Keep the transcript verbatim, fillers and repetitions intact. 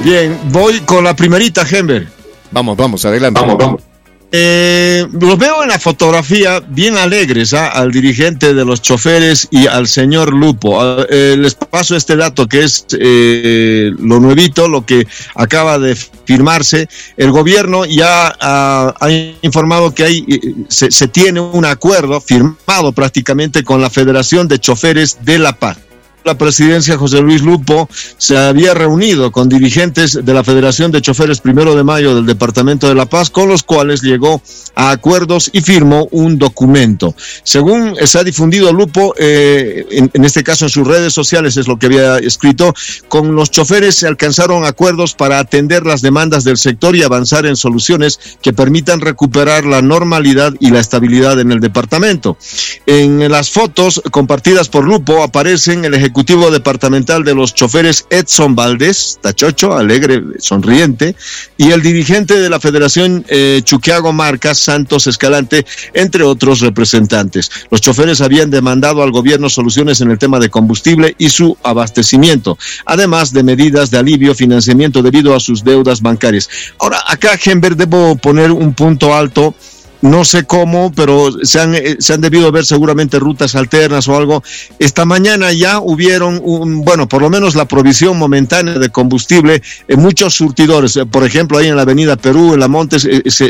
Bien, voy con la primerita, Henber. Vamos, vamos, adelante. Vamos, vamos. Eh, los veo en la fotografía bien alegres, ¿eh? Al dirigente de los choferes y al señor Lupo. Eh, les paso este dato que es eh, lo nuevito, lo que acaba de firmarse. El gobierno ya ha, ha informado que hay, se, se tiene un acuerdo firmado prácticamente con la Federación de Choferes de La Paz. La presidencia, José Luis Lupo, se había reunido con dirigentes de la Federación de Choferes Primero de Mayo del Departamento de La Paz, con los cuales llegó a acuerdos y firmó un documento. Según se ha difundido, Lupo, eh, en, en este caso en sus redes sociales, es lo que había escrito, con los choferes se alcanzaron acuerdos para atender las demandas del sector y avanzar en soluciones que permitan recuperar la normalidad y la estabilidad en el departamento. En las fotos compartidas por Lupo aparecen el ejecutivo Ejecutivo Departamental de los Choferes Edson Valdés, tachocho, alegre, sonriente, y el dirigente de la Federación eh, Chuquiago Marcas, Santos Escalante, entre otros representantes. Los choferes habían demandado al gobierno soluciones en el tema de combustible y su abastecimiento, además de medidas de alivio, financiamiento debido a sus deudas bancarias. Ahora, acá, Henber, debo poner un punto alto. No sé cómo, pero se han, se han debido ver seguramente rutas alternas o algo. Esta mañana ya hubieron, un, bueno, por lo menos la provisión momentánea de combustible en muchos surtidores. Por ejemplo, ahí en la avenida Perú, en la Montes, se,